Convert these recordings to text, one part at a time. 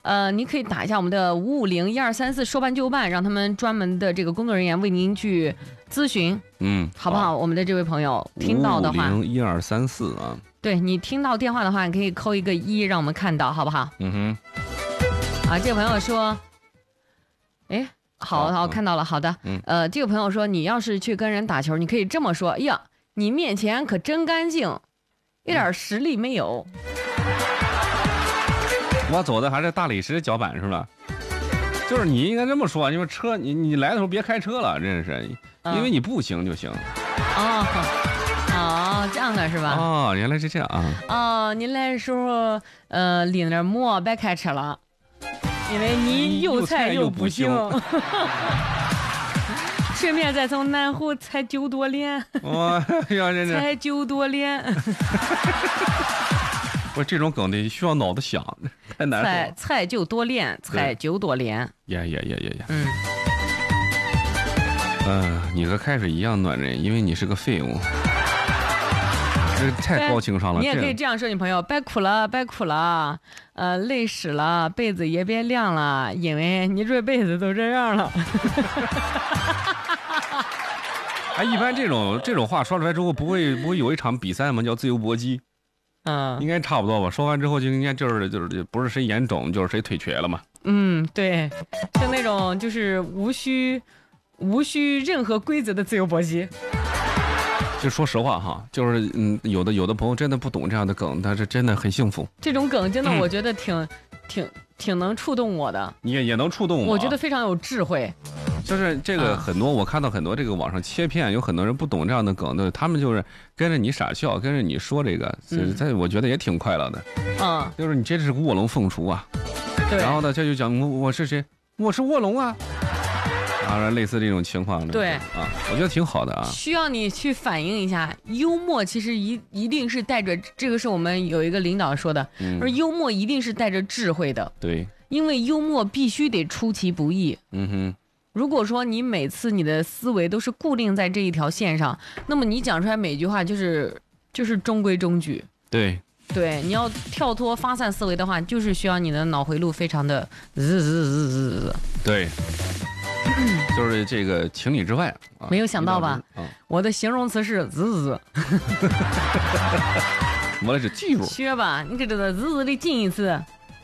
你可以打一下我们的5501234说办就办，让他们专门的这个工作人员为您去咨询，好不好？我们的这位朋友听到的话 5501234啊， 对你听到电话的话，你可以扣一个1，让我们看到，好不好？这位朋友说，哎，好，看到了，好的，这个朋友说，你要是去跟人打球，你可以这么说，哎呀，你面前可真干净，一点实力没有。 我走的还是大理石脚板是吧？就是你应该这么说，因为车你来的时候别开车了，真是，因为你步行就行。 这样的是吧？ 原来是这样啊。 您来的时候拎着馍别开车了，因为你又菜又不行。顺便再从南湖踩9多连。踩9多连。 这种梗得需要脑子想，太难了。 踩9多连，踩9多连。 你和开水一样暖人，因为你是个废物。这太高情商了。 你也可以这样说你朋友，别哭了，累死了，被子也别晾了，因为你这辈子都这样了。 一般这种话说出来之后，不会有一场比赛吗？叫自由搏击。应该差不多吧。说完之后就应该就是不是谁眼肿就是谁腿瘸了嘛。 对，就那种就是无需任何规则的自由搏击。 就说实话哈，就是有的朋友真的不懂这样的梗，但是真的很幸福。 这种梗真的我觉得挺能触动我的。 也能触动我。 我觉得非常有智慧。 就是这个很多，我看到很多这个网上切片，有很多人不懂这样的梗的，他们就是跟着你傻笑，跟着你说这个，我觉得也挺快乐的。就是你这是卧龙凤雏啊。 对。 然后呢，这就讲我是谁？我是卧龙啊。类似这种情况。 对。 我觉得挺好的啊。 需要你去反映一下，幽默其实一定是带着，这个是我们有一个领导说的，而幽默一定是带着智慧的。 对。 因为幽默必须得出其不意。如果说你每次你的思维都是固定在这一条线上，那么你讲出来每句话就是中规中矩。 对， 你要跳脱发散思维的话，就是需要你的脑回路非常的对，就是这个情理之外。 没有想到吧？我的形容词是我的是记住。 学吧，你给这个的进一次。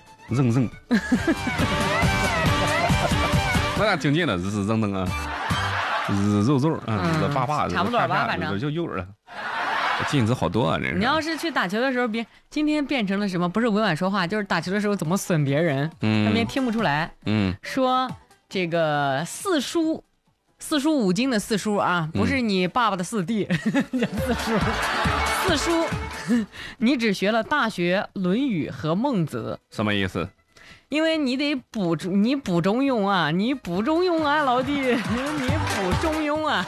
那俩挺近的，啊，肉爸， 差不多吧，反正就幼儿了。镜子好多啊，这是。 你要是去打球的时候，今天变成了什么？不是委婉说话，就是打球的时候怎么损别人，他们也听不出来。说这个四书五经的四书啊，不是你爸爸的四弟，四书，你只学了《大学》《论语》和《孟子》， 什么意思？ 因为你得补中庸啊，老弟，你补中庸啊。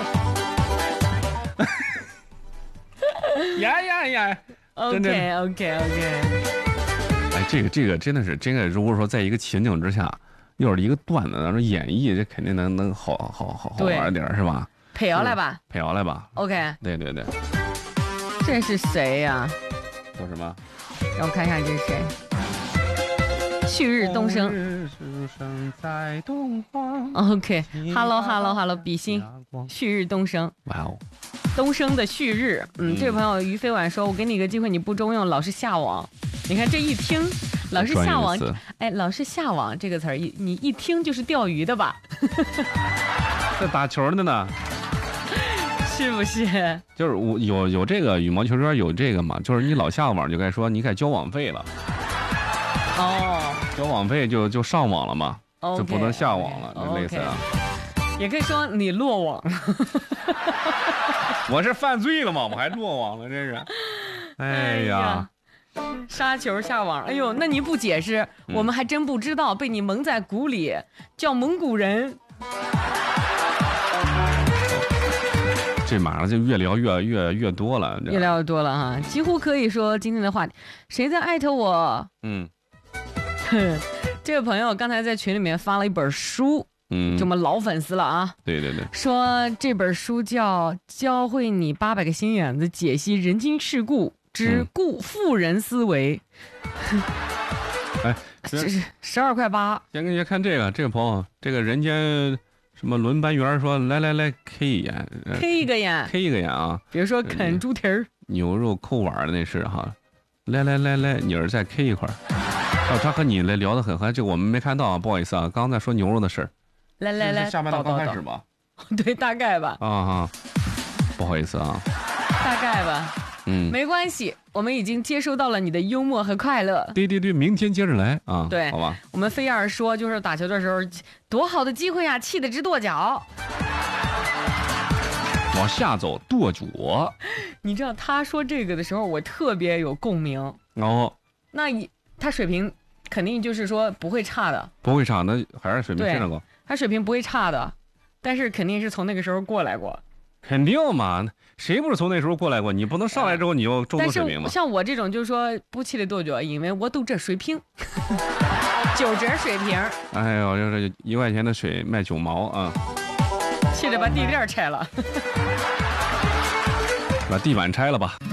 呀 OK。 这个真的是如果说在一个情景之下，又是一个段子，然后演绎，这肯定能好玩点，是吧？ 配摇来吧。OK。 对。 这是谁呀？ 叫什么？ 让我看一下这是谁。旭日东升。OK。Hello，比心。旭日东升。 哇哦。 东升的旭日。这位朋友于飞晚说，我给你个机会，你不中用，老是下网。你看这一听，老是下网，老是下网这个词儿，你一听就是钓鱼的吧？ 在打球的呢。 是不是？ 就是我有这个羽毛球圈有这个嘛，就是你老下网就该说你该交网费了。交网费就上网了嘛，就不能下网了，就类似啊。 也可以说你落网。 我是犯罪了吗？我还落网了，这是。哎呀， 杀球下网，哎呦，那你不解释，我们还真不知道，被你蒙在鼓里，叫蒙古人。 这马上就越聊越多了， 越聊越多了哈，几乎可以说今天的话题，谁在艾特我？这位朋友刚才在群里面发了一本书，这么老粉丝了啊。 对， 说这本书叫《教会你800个心眼子解析人情世故之富人思维》。 哎 ，12.8块。 先给你看这个朋友，这个人间什么轮班员说来 K 一眼 ，K 一个眼 ，K 一个眼啊！ 比如说啃猪蹄儿、 牛肉扣碗的那是哈，来，你儿再 K 一块。哦，他和你来聊得很嗨，这我们没看到啊，不好意思啊，刚才说牛肉的事儿。 来， 下半段刚开始吧？ 对，大概吧。 不好意思啊。 大概吧。没关系，我们已经接收到了你的幽默和快乐。 对，明天接着来啊。 对， 好吧。 我们菲亚尔说，就是打球的时候，多好的机会呀，气得直跺脚。 往下走，跺脚。 你知道他说这个的时候，我特别有共鸣。那他水平肯定就是说不会差的。不会差， 那还是水平非常高。 他水平不会差的，但是肯定是从那个时候过来过。 肯定嘛，谁不是从那时候过来过？你不能上来之后你就中等水平嘛。 像我这种就是说不气的跺脚，因为我都这水平，9折水平。 哎呦，这1块钱的水卖9毛啊！ 气得把地垫拆了， 把地板拆了吧。